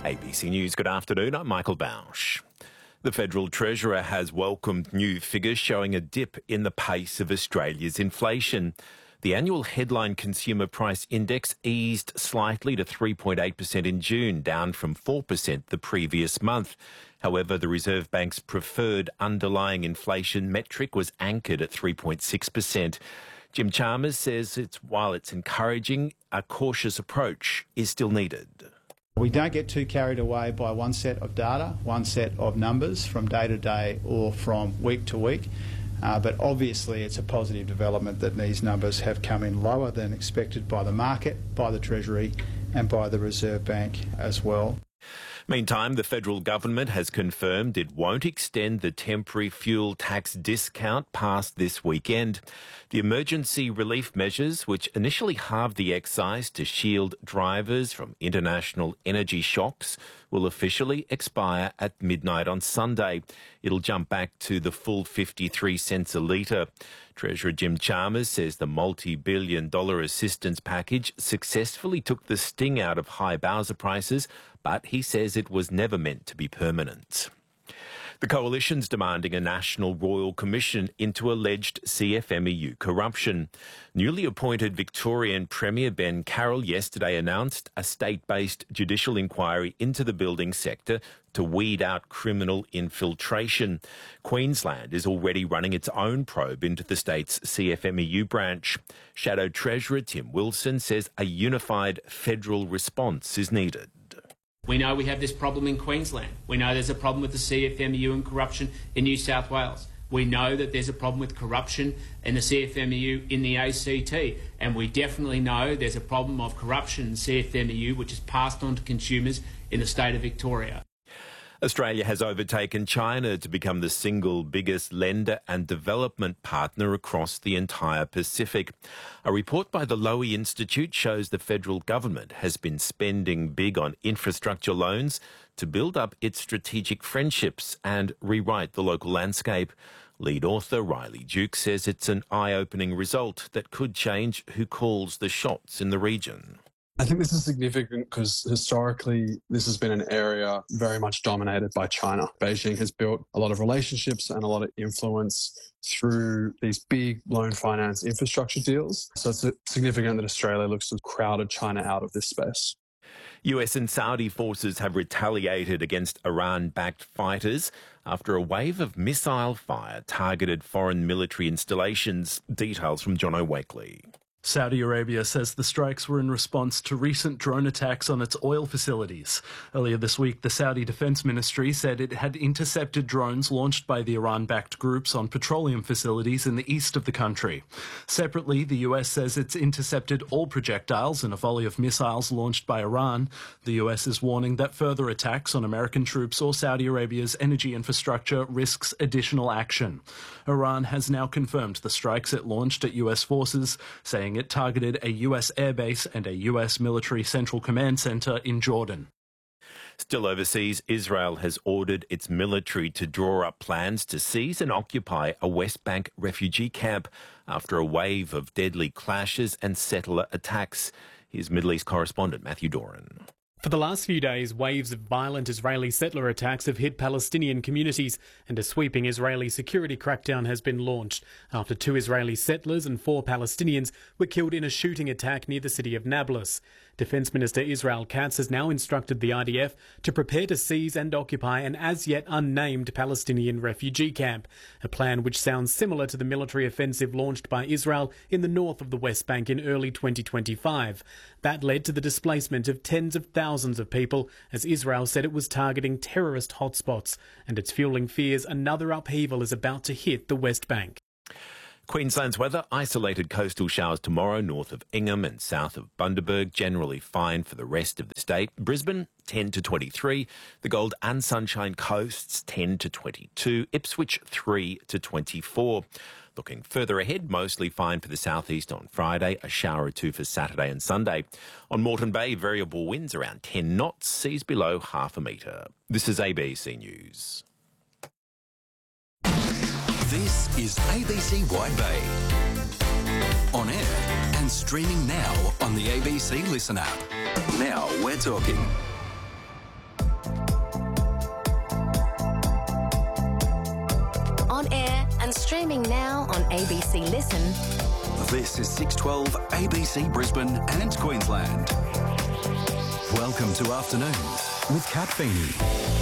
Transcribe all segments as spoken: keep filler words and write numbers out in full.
A B C News, good afternoon. I'm Michael Bausch. The Federal Treasurer has welcomed new figures showing a dip in the pace of Australia's inflation. The annual headline consumer price index eased slightly to three point eight percent in June, down from four percent the previous month. However, the Reserve Bank's preferred underlying inflation metric was anchored at three point six percent. Jim Chalmers says it's while it's encouraging, a cautious approach is still needed. We don't get too carried away by one set of data, one set of numbers from day to day or from week to week. Uh, but obviously it's a positive development that these numbers have come in lower than expected by the market, by the Treasury and by the Reserve Bank as well. Meantime, the federal government has confirmed it won't extend the temporary fuel tax discount past this weekend. The emergency relief measures, which initially halved the excise to shield drivers from international energy shocks, will officially expire at midnight on Sunday. It'll jump back to the full fifty-three cents a litre. Treasurer Jim Chalmers says the multi-billion dollar assistance package successfully took the sting out of high bowser prices, but he says it was never meant to be permanent. The Coalition's demanding a National Royal Commission into alleged C F M E U corruption. Newly appointed Victorian Premier Ben Carroll yesterday announced a state-based judicial inquiry into the building sector to weed out criminal infiltration. Queensland is already running its own probe into the state's C F M E U branch. Shadow Treasurer Tim Wilson says a unified federal response is needed. We know we have this problem in Queensland. We know there's a problem with the C F M E U and corruption in New South Wales. We know that there's a problem with corruption in the C F M E U in the A C T. And we definitely know there's a problem of corruption in C F M E U which is passed on to consumers in the state of Victoria. Australia has overtaken China to become the single biggest lender and development partner across the entire Pacific. A report by the Lowy Institute shows the federal government has been spending big on infrastructure loans to build up its strategic friendships and rewrite the local landscape. Lead author Riley Duke says it's an eye-opening result that could change who calls the shots in the region. I think this is significant because historically this has been an area very much dominated by China. Beijing has built a lot of relationships and a lot of influence through these big loan finance infrastructure deals. So it's significant that Australia looks to have crowded China out of this space. U S and Saudi forces have retaliated against Iran-backed fighters after a wave of missile fire targeted foreign military installations. Details from John O'Wakely. Saudi Arabia says the strikes were in response to recent drone attacks on its oil facilities. Earlier this week, the Saudi Defense Ministry said it had intercepted drones launched by the Iran-backed groups on petroleum facilities in the east of the country. Separately, the U S says it's intercepted all projectiles in a volley of missiles launched by Iran. The U S is warning that further attacks on American troops or Saudi Arabia's energy infrastructure risks additional action. Iran has now confirmed the strikes it launched at U S forces, saying it targeted a U S airbase and a U S military central command centre in Jordan. Still overseas, Israel has ordered its military to draw up plans to seize and occupy a West Bank refugee camp after a wave of deadly clashes and settler attacks. Here's Middle East correspondent Matthew Doran. For the last few days, waves of violent Israeli settler attacks have hit Palestinian communities, and a sweeping Israeli security crackdown has been launched after two Israeli settlers and four Palestinians were killed in a shooting attack near the city of Nablus. Defence Minister Israel Katz has now instructed the I D F to prepare to seize and occupy an as-yet unnamed Palestinian refugee camp, a plan which sounds similar to the military offensive launched by Israel in the north of the West Bank in early twenty twenty-five. That led to the displacement of tens of thousands of people, as Israel said it was targeting terrorist hotspots, and it's fueling fears another upheaval is about to hit the West Bank. Queensland's weather, isolated coastal showers tomorrow north of Ingham and south of Bundaberg, generally fine for the rest of the state. Brisbane, ten to twenty-three. The Gold and Sunshine Coasts, ten to twenty-two. Ipswich, three to twenty-four. Looking further ahead, mostly fine for the southeast on Friday, a shower or two for Saturday and Sunday. On Moreton Bay, variable winds around ten knots, seas below half a metre. This is A B C News. This is A B C Wide Bay. On air and streaming now on the A B C Listen app. Now we're talking. A B C Listen. This is six twelve A B C Brisbane and Queensland. Welcome to Afternoons with Kat Feeney.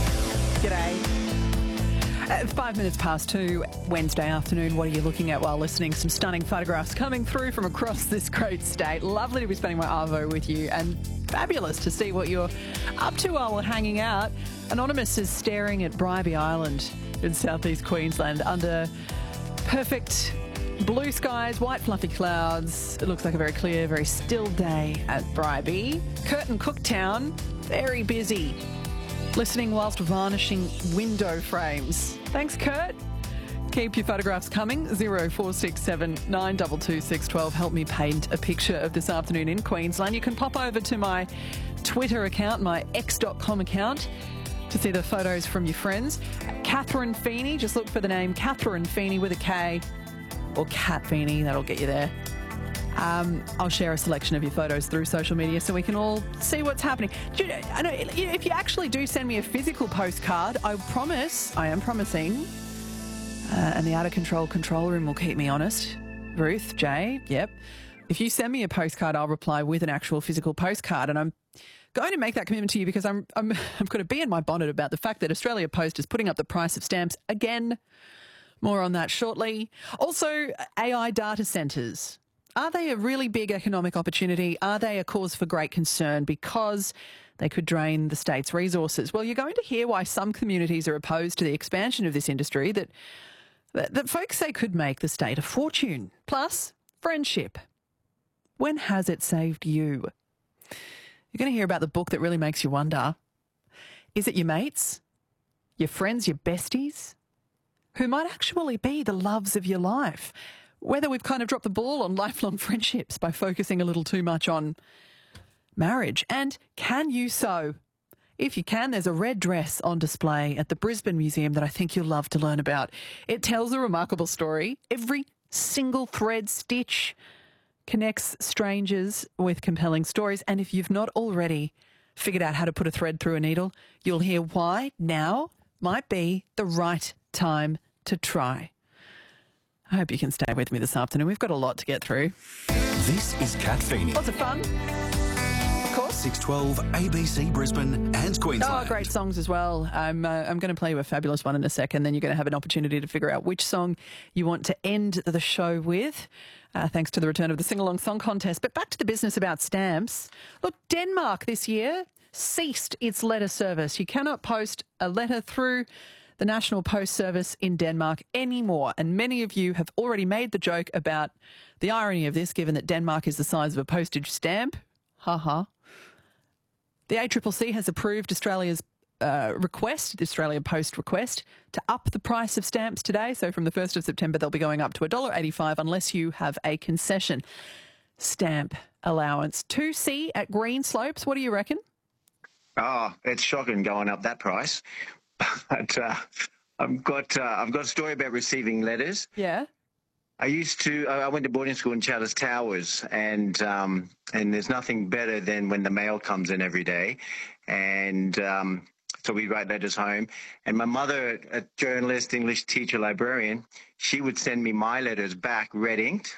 G'day. Uh, five minutes past two, Wednesday afternoon. What are you looking at while listening? Some stunning photographs coming through from across this great state. Lovely to be spending my arvo with you, and fabulous to see what you're up to while we're hanging out. Anonymous is staring at Bribie Island in southeast Queensland under perfect blue skies, white fluffy clouds. It looks like a very clear, very still day at Bribie. Kurt and Cooktown, very busy. Listening whilst varnishing window frames. Thanks, Kurt. Keep your photographs coming. zero four six seven nine two two six one two. Help me paint a picture of this afternoon in Queensland. You can pop over to my Twitter account, my x dot com account, to see the photos from your friends. Catherine Feeney, just look for the name Catherine Feeney with a K, or Kat Feeney, that'll get you there. Um, I'll share a selection of your photos through social media so we can all see what's happening. Do you know, I know, if you actually do send me a physical postcard, I promise, I am promising, uh, and the out of control control room will keep me honest. Ruth, Jay, yep. If you send me a postcard, I'll reply with an actual physical postcard, and I'm going to make that commitment to you because I'm, I'm, I've got to be in my bonnet about the fact that Australia Post is putting up the price of stamps again. More on that shortly. Also, A I data centres. Are they a really big economic opportunity? Are they a cause for great concern because they could drain the state's resources? Well, you're going to hear why some communities are opposed to the expansion of this industry that, that, that folks say could make the state a fortune. Plus, friendship. When has it saved you? You're going to hear about the book that really makes you wonder. Is it your mates, your friends, your besties, who might actually be the loves of your life? Whether we've kind of dropped the ball on lifelong friendships by focusing a little too much on marriage. And can you sew? If you can, there's a red dress on display at the Brisbane Museum that I think you'll love to learn about. It tells a remarkable story. Every single thread stitch connects strangers with compelling stories. And if you've not already figured out how to put a thread through a needle, you'll hear why now might be the right time to try. I hope you can stay with me this afternoon. We've got a lot to get through. This is Kat Feeney. Lots of fun, of course. six twelve A B C Brisbane and Queensland. Oh, great songs as well. I'm uh, I'm going to play you a fabulous one in a second. Then you're going to have an opportunity to figure out which song you want to end the show with, uh, thanks to the return of the sing-along song contest. But back to the business about stamps. Look, Denmark this year ceased its letter service. You cannot post a letter through the National Post Service in Denmark anymore. And many of you have already made the joke about the irony of this, given that Denmark is the size of a postage stamp. Ha ha. The A C C C has approved Australia's uh, request, the Australia Post request, to up the price of stamps today. So from the first of September, they'll be going up to one dollar eighty-five unless you have a concession stamp allowance. two C at Greenslopes, what do you reckon? Oh, it's shocking going up that price. But uh, I've got uh, I've got a story about receiving letters. Yeah. I used to I went to boarding school in Challis Towers, and um, and there's nothing better than when the mail comes in every day, and um, so we write letters home. And my mother, a journalist, English teacher, librarian, she would send me my letters back red inked.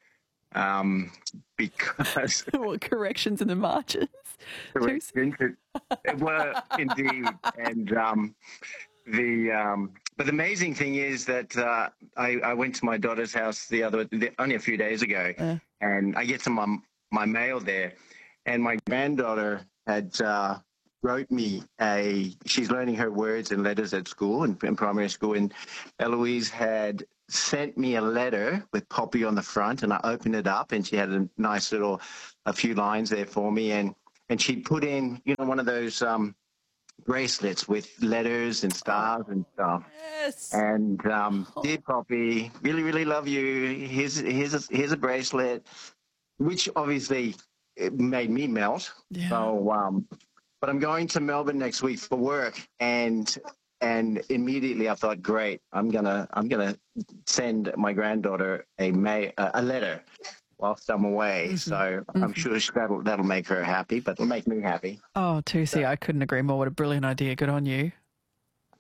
Um, because what corrections in the margins? Corrections, it were indeed, and um, the um, but the amazing thing is that uh, I, I went to my daughter's house the other the, only a few days ago, uh. and I get some my, my mail there, and my granddaughter had uh, wrote me a. She's learning her words and letters at school in, in primary school, and Eloise had sent me a letter with Poppy on the front, and I opened it up, and she had a nice little, a few lines there for me, and and she put in, you know, one of those um, bracelets with letters and stars and stuff. Yes. And um, dear Poppy, really, really love you. Here's here's a, here's a bracelet, which obviously it made me melt. Yeah. So, um, but I'm going to Melbourne next week for work, and. And immediately I thought, great, I'm gonna I'm gonna send my granddaughter a ma- a letter whilst I'm away. Mm-hmm. So mm-hmm. I'm sure that'll that'll make her happy, but it'll make me happy. Oh, two C, I couldn't agree more. What a brilliant idea. Good on you.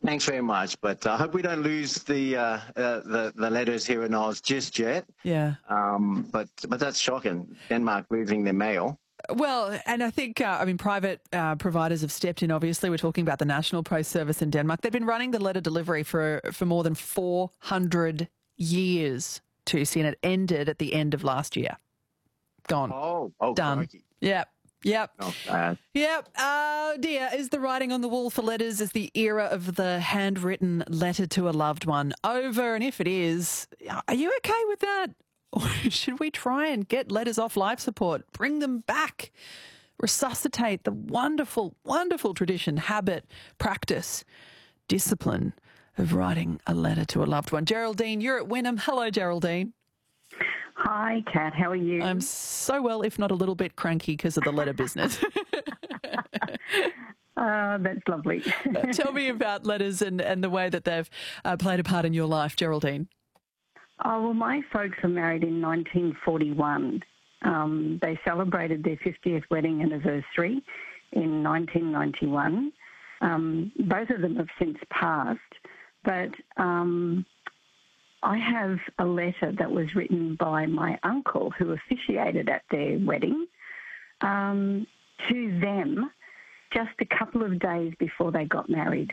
Thanks very much, but I hope we don't lose the uh, uh, the, the letters here in Oz just yet. Yeah. Um, but but that's shocking. Denmark losing their mail. Well, and I think, uh, I mean, private uh, providers have stepped in, obviously. We're talking about the National Post Service in Denmark. They've been running the letter delivery for for more than four hundred years, Tusi, and it ended at the end of last year. Gone. Oh, oh, done. crikey. Yep. Yep. Not bad. Yep. Uh, dear, is the writing on the wall for letters, is the era of the handwritten letter to a loved one over? And if it is, are you okay with that? Or should we try and get letters off life support, bring them back, resuscitate the wonderful, wonderful tradition, habit, practice, discipline of writing a letter to a loved one? Geraldine, you're at Wynnum. Hello, Geraldine. Hi, Kat. How are you? I'm so well, if not a little bit cranky because of the letter business. uh, that's lovely. Tell me about letters and, and the way that they've uh, played a part in your life, Geraldine. Oh, well, my folks were married in nineteen forty-one. Um, they celebrated their fiftieth wedding anniversary in nineteen ninety-one. Um, both of them have since passed, but um, I have a letter that was written by my uncle who officiated at their wedding um, to them just a couple of days before they got married.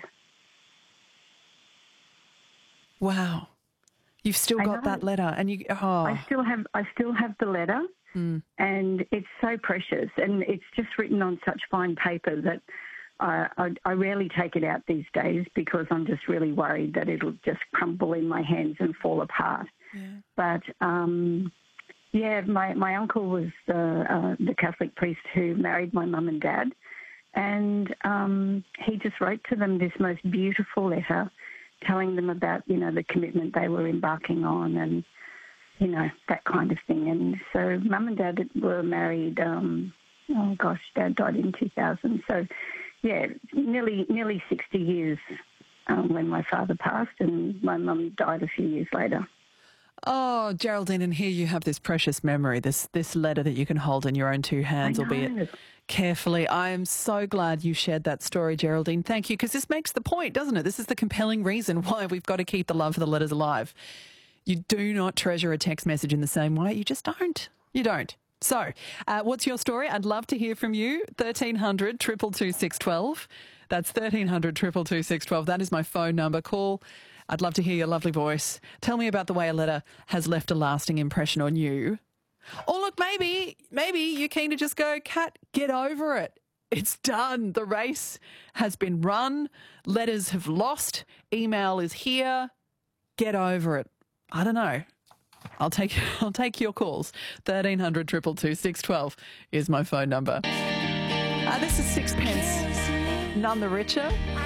Wow. You've still I got know. that letter, and you. Oh. I still have. I still have the letter, mm. and it's so precious, and it's just written on such fine paper that I, I, I rarely take it out these days because I'm just really worried that it'll just crumble in my hands and fall apart. Yeah. But um, yeah, my my uncle was the uh, the Catholic priest who married my mum and dad, and um, he just wrote to them this most beautiful letter, telling them about, you know, the commitment they were embarking on and, you know, that kind of thing. And so mum and dad were married, um, oh gosh, dad died in two thousand. So, yeah, nearly nearly sixty years um, when my father passed, and my mum died a few years later. Oh, Geraldine, and here you have this precious memory, this this letter that you can hold in your own two hands, albeit carefully. I am so glad you shared that story, Geraldine. Thank you, because this makes the point, doesn't it? This is the compelling reason why we've got to keep the love for the letters alive. You do not treasure a text message in the same way. You just don't. You don't. So, uh, what's your story? I'd love to hear from you. thirteen hundred, two two two, six one two. That's thirteen hundred, two two two, six one two. That is my phone number. Call. I'd love to hear your lovely voice. Tell me about the way a letter has left a lasting impression on you. Or look, maybe, maybe you're keen to just go, Kat, get over it. It's done. The race has been run. Letters have lost. Email is here. Get over it. I don't know. I'll take I'll take your calls. thirteen hundred, two two two, six one two is my phone number. Uh, this is Sixpence. None the richer.